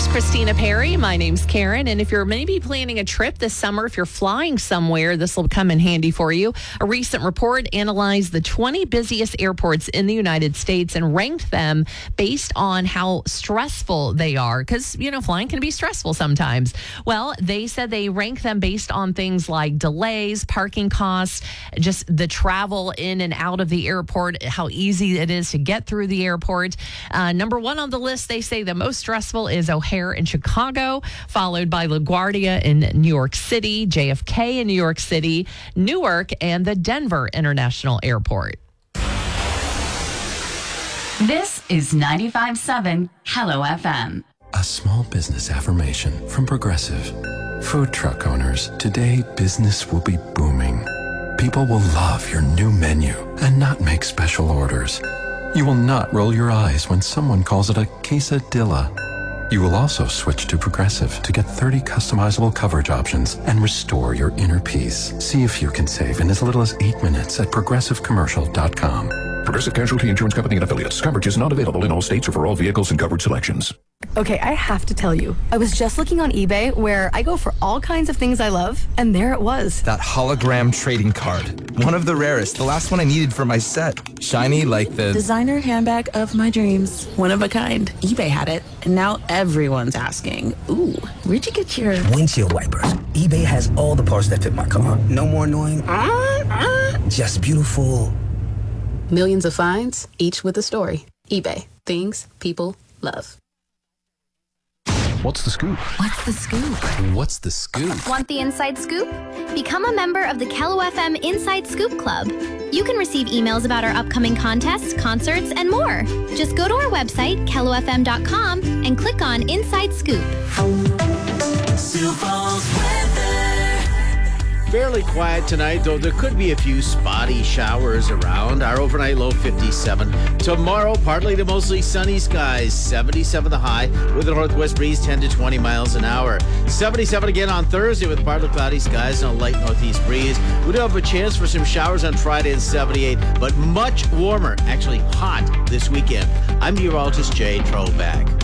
Here's Christina Perry. My name's Karen. And if you're maybe planning a trip this summer, if you're flying somewhere, this will come in handy for you. A recent report analyzed the 20 busiest airports in the United States and ranked them based on how stressful they are. Because, flying can be stressful sometimes. Well, they said they rank them based on things like delays, parking costs, just the travel in and out of the airport, how easy it is to get through the airport. Number one on the list, they say the most stressful is O'Hare in Chicago, followed by LaGuardia in New York City, JFK in New York City, Newark, and the Denver International Airport. This is 95.7 Hello FM. A small business affirmation from Progressive. Food truck owners, today business will be booming. People will love your new menu and not make special orders. You will not roll your eyes when someone calls it a quesadilla. You will also switch to Progressive to get 30 customizable coverage options and restore your inner peace. See if you can save in as little as 8 minutes at progressivecommercial.com. Progressive Casualty Insurance Company and Affiliates. Coverage is not available in all states or for all vehicles and coverage selections. Okay, I have to tell you, I was just looking on eBay where I go for all kinds of things I love, and there it was. That hologram trading card. One of the rarest. The last one I needed for my set. Shiny like the designer handbag of my dreams. One of a kind. eBay had it, and now everyone's asking, ooh, where'd you get your windshield wipers? eBay has all the parts that fit my car. No more annoying, just beautiful. Millions of finds, each with a story. eBay. Things people love. What's the scoop? What's the scoop? What's the scoop? Want the inside scoop? Become a member of the Kello FM Inside Scoop Club. You can receive emails about our upcoming contests, concerts, and more. Just go to our website, kellofm.com, and click on Inside Scoop. Sioux Falls weather. Fairly quiet tonight, though there could be a few spotty showers around. Our overnight low 57. Tomorrow, partly to mostly sunny skies, 77 the high, with a northwest breeze 10 to 20 miles an hour. 77 again on Thursday with partly cloudy skies and a light northeast breeze. We do have a chance for some showers on Friday and 78, but much warmer, actually hot this weekend. I'm meteorologist Jay Trollback.